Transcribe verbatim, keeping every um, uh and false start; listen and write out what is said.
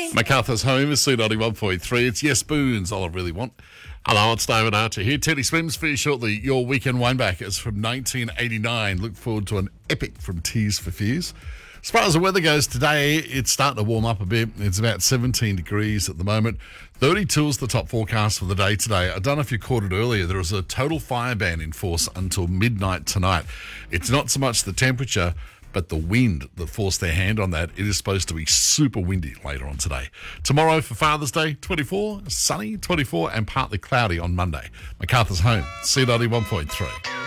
MacArthur's home is C ninety-one point three. It's Yes Boons, all I really want. Hello, it's David Archer here. Teddy Swims for you shortly. Your weekend wineback is from nineteen eighty-nine. Look forward to an epic from Tears for Fears. As far as the weather goes today, it's starting to warm up a bit. It's about seventeen degrees at the moment. thirty-two is the top forecast for the day today. I don't know if you caught it earlier. There is a total fire ban in force until midnight tonight. It's not so much the temperature, but the wind that forced their hand on that. It is supposed to be super windy later on today. Tomorrow for Father's Day, twenty-four, sunny, twenty-four, and partly cloudy on Monday. MacArthur's home, C ninety-one point three.